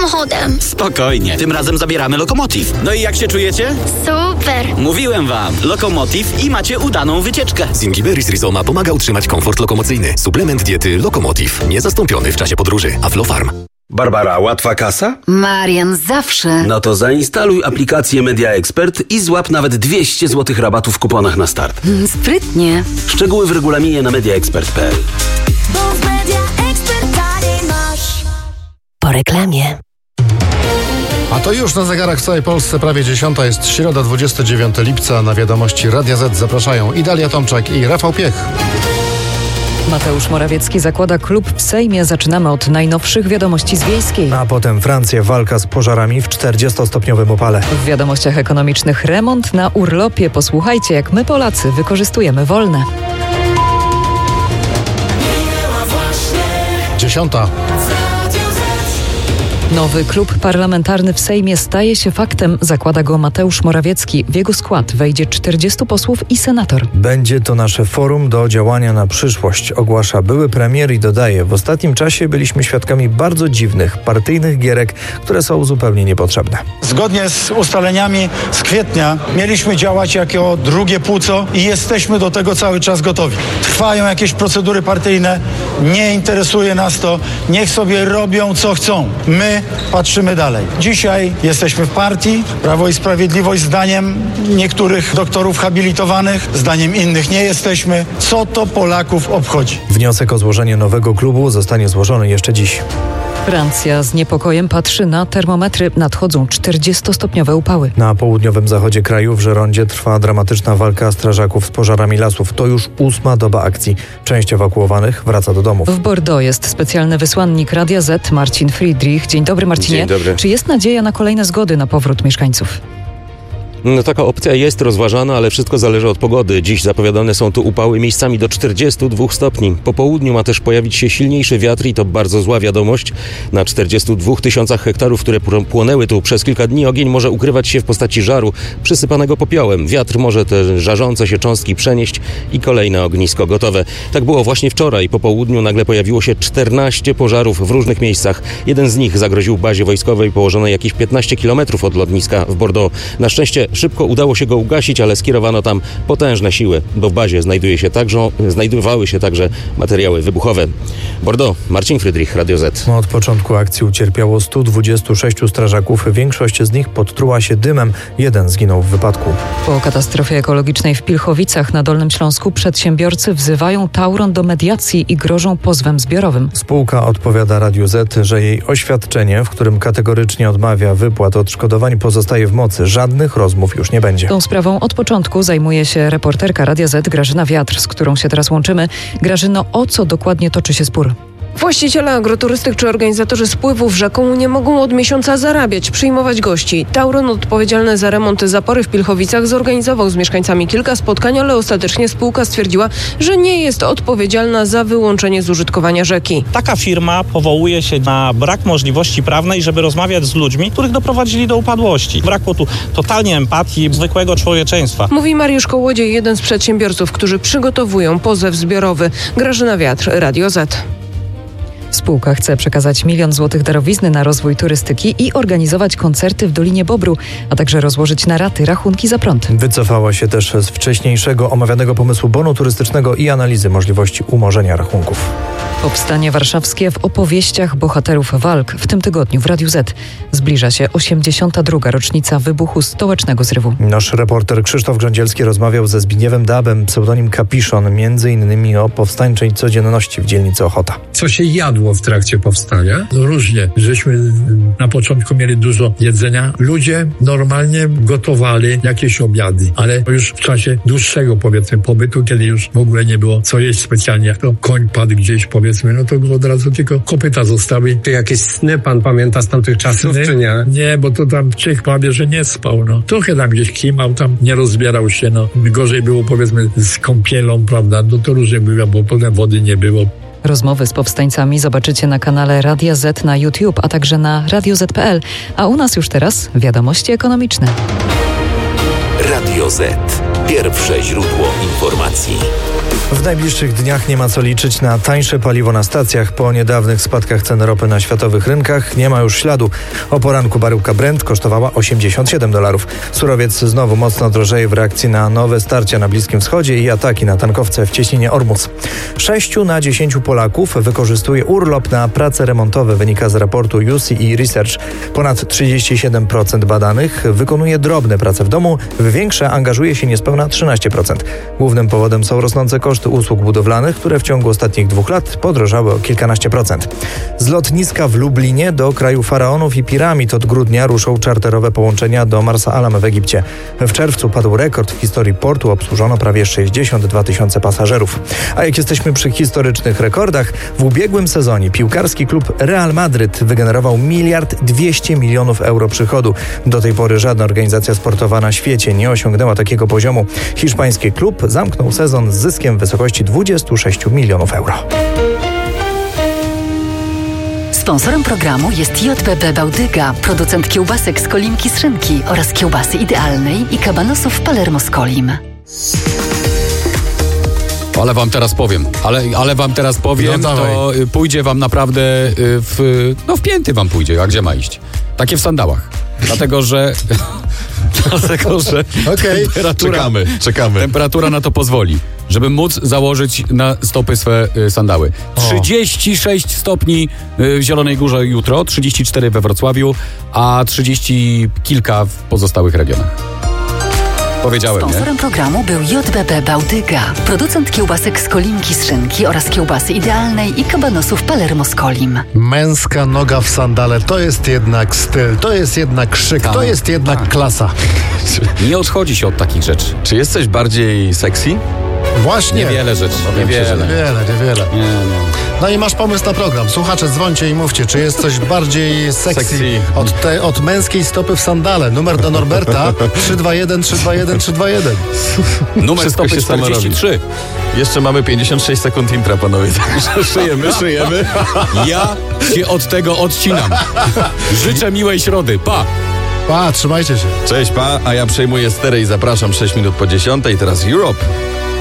samochodem. Spokojnie, tym razem zabieramy Lokomotiv. No i jak się czujecie? Super. Mówiłem wam, Lokomotiv i macie udaną wycieczkę. Zingiberis Rizoma pomaga utrzymać komfort lokomocyjny. Suplement diety Lokomotiv. Niezastąpiony w czasie podróży. Aflofarm. Barbara, łatwa kasa? Marian, zawsze. No to zainstaluj aplikację Media Expert i złap nawet 200 zł rabatu w kuponach na start. Sprytnie. Szczegóły w regulaminie na mediaexpert.pl. Bo w Media Expert taniej masz. Po reklamie. A to już na zegarach w całej Polsce prawie 10. Jest środa, 29 lipca. Na wiadomości Radia Z zapraszają Idalia Tomczak i Rafał Piech. Mateusz Morawiecki zakłada klub w Sejmie. Zaczynamy od najnowszych wiadomości z Wiejskiej. A potem Francja, walka z pożarami w 40-stopniowym upale. W wiadomościach ekonomicznych remont na urlopie. Posłuchajcie, jak my Polacy wykorzystujemy wolne. 10. Nowy klub parlamentarny w Sejmie staje się faktem, zakłada go Mateusz Morawiecki. W jego skład wejdzie 40 posłów i senator. Będzie to nasze forum do działania na przyszłość, ogłasza były premier i dodaje: w ostatnim czasie byliśmy świadkami bardzo dziwnych, partyjnych gierek, które są zupełnie niepotrzebne. Zgodnie z ustaleniami z kwietnia mieliśmy działać jako drugie płuco i jesteśmy do tego cały czas gotowi. Trwają jakieś procedury partyjne, nie interesuje nas to, niech sobie robią co chcą. My patrzymy dalej. Dzisiaj jesteśmy w partii. Prawo i Sprawiedliwość zdaniem niektórych doktorów habilitowanych, zdaniem innych nie jesteśmy. Co to Polaków obchodzi? Wniosek o złożenie nowego klubu zostanie złożony jeszcze dziś. Francja z niepokojem patrzy na termometry. Nadchodzą 40-stopniowe upały. Na południowym zachodzie kraju w Żerondzie trwa dramatyczna walka strażaków z pożarami lasów. To już 8. doba akcji. Część ewakuowanych wraca do domów. W Bordeaux jest specjalny wysłannik Radia Z, Marcin Friedrich. Dzień dobry, Marcinie. Dzień dobry. Czy jest nadzieja na kolejne zgody na powrót mieszkańców? No, taka opcja jest rozważana, ale wszystko zależy od pogody. Dziś zapowiadane są tu upały miejscami do 42 stopni. Po południu ma też pojawić się silniejszy wiatr i to bardzo zła wiadomość. Na 42 tysiącach hektarów, które płonęły tu przez kilka dni, ogień może ukrywać się w postaci żaru przysypanego popiołem. Wiatr może te żarzące się cząstki przenieść i kolejne ognisko gotowe. Tak było właśnie wczoraj. Po południu nagle pojawiło się 14 pożarów w różnych miejscach. Jeden z nich zagroził bazie wojskowej położonej jakieś 15 km od lotniska w Bordeaux. Na szczęście szybko udało się go ugasić, ale skierowano tam potężne siły, bo w bazie znajdowały się także materiały wybuchowe. Bordeaux, Marcin Friedrich, Radio Z. Od początku akcji ucierpiało 126 strażaków. Większość z nich podtruła się dymem. Jeden zginął w wypadku. Po katastrofie ekologicznej w Pilchowicach na Dolnym Śląsku przedsiębiorcy wzywają Tauron do mediacji i grożą pozwem zbiorowym. Spółka odpowiada Radiu Z, że jej oświadczenie, w którym kategorycznie odmawia wypłat odszkodowań, pozostaje w mocy. Żadnych rozmów już nie będzie. Tą sprawą od początku zajmuje się reporterka Radia Z Grażyna Wiatr, z którą się teraz łączymy. Grażyno, o co dokładnie toczy się spór? Właściciele agroturystyk czy organizatorzy spływów rzeką nie mogą od miesiąca zarabiać, przyjmować gości. Tauron, odpowiedzialny za remont zapory w Pilchowicach, zorganizował z mieszkańcami kilka spotkań, ale ostatecznie spółka stwierdziła, że nie jest odpowiedzialna za wyłączenie z użytkowania rzeki. Taka firma powołuje się na brak możliwości prawnej, żeby rozmawiać z ludźmi, których doprowadzili do upadłości. Brakło tu totalnie empatii, zwykłego człowieczeństwa. Mówi Mariusz Kołodziej, jeden z przedsiębiorców, którzy przygotowują pozew zbiorowy. Grażyna Wiatr, Radio Z. Spółka chce przekazać 1 000 000 złotych darowizny na rozwój turystyki i organizować koncerty w Dolinie Bobru, a także rozłożyć na raty rachunki za prąd. Wycofała się też z wcześniejszego omawianego pomysłu bonu turystycznego i analizy możliwości umorzenia rachunków. Powstanie warszawskie w opowieściach bohaterów walk. W tym tygodniu w Radiu Z zbliża się 82. rocznica wybuchu stołecznego zrywu. Nasz reporter Krzysztof Grządzielski rozmawiał ze Zbigniewem Dabem, pseudonim Kapiszon, m.in. o powstańczej codzienności w dzielnicy Ochota. Co się jadło w trakcie powstania? Różnie. Żeśmy na początku mieli dużo jedzenia. Ludzie normalnie gotowali jakieś obiady, ale już w czasie dłuższego, powiedzmy, pobytu, kiedy już w ogóle nie było co jeść specjalnie, jak to koń padł gdzieś, powiedzmy, no to od razu tylko kopyta zostały. Czy jakieś sny pan pamięta z tamtych czasów, czy nie? Nie, bo to tam Czech prawie, że nie spał, no. Trochę tam gdzieś kimał, tam nie rozbierał się, no. Gorzej było, powiedzmy, z kąpielą, prawda, no to różnie było, bo potem wody nie było. Rozmowy z powstańcami zobaczycie na kanale Radia Z na YouTube, a także na radioz.pl. A u nas już teraz wiadomości ekonomiczne. Radio Z. Pierwsze źródło informacji. W najbliższych dniach nie ma co liczyć na tańsze paliwo na stacjach. Po niedawnych spadkach cen ropy na światowych rynkach nie ma już śladu. O poranku baryłka Brent kosztowała $87. Surowiec znowu mocno drożeje w reakcji na nowe starcia na Bliskim Wschodzie i ataki na tankowce w cieśninie Ormus. 6 na 10 Polaków wykorzystuje urlop na prace remontowe, wynika z raportu UCE Research. Ponad 37% badanych wykonuje drobne prace w domu, w większe angażuje się niespełna 13%. Głównym powodem są rosnące koszty usług budowlanych, które w ciągu ostatnich 2 lat podrożały o kilkanaście procent. Z lotniska w Lublinie do kraju faraonów i piramid od grudnia ruszą czarterowe połączenia do Marsa Alam w Egipcie. W czerwcu padł rekord w historii portu, obsłużono prawie 62 000 pasażerów. A jak jesteśmy przy historycznych rekordach, w ubiegłym sezonie piłkarski klub Real Madryt wygenerował 1,2 miliarda euro przychodu. Do tej pory żadna organizacja sportowa na świecie nie osiągnęła takiego poziomu. Hiszpański klub zamknął sezon z zyskiem w wysokości 26 milionów euro. Sponsorem programu jest JBB Bałtyga, producent kiełbasek z Kolimki z szynki oraz kiełbasy idealnej i kabanosów Palermo z Kolim. Ale wam teraz powiem, to pójdzie wam naprawdę w pięty wam pójdzie, a gdzie ma iść? Takie w sandałach. Dlatego, że Czekamy. Temperatura na to pozwoli, żeby móc założyć na stopy swe sandały. 36 stopni w Zielonej Górze jutro, 34 we Wrocławiu, a 30 kilka w pozostałych regionach. Powiedziałem, Sponsorem programu był JBB Bałtyga, producent kiełbasek z Kolimki z szynki oraz kiełbasy idealnej i kabanosów Palermo z Kolim. Męska noga w sandale to jest jednak styl, to jest jednak szyk, to jest jednak klasa. Nie odchodzi się od takich rzeczy. Czy jesteś bardziej sexy? Właśnie. Niewiele rzeczy. Niewiele. No i masz pomysł na program. Słuchacze, dzwońcie i mówcie, czy jest coś bardziej sexy od męskiej stopy w sandale. Numer do Norberta 321. Numer stopy 43. Jeszcze mamy 56 sekund intra, panowie. Także szyjemy. Ja się od tego odcinam. Życzę miłej środy. Pa! Pa, trzymajcie się. Cześć, pa, a ja przejmuję stery i zapraszam 6 minut po 10. Teraz Europe.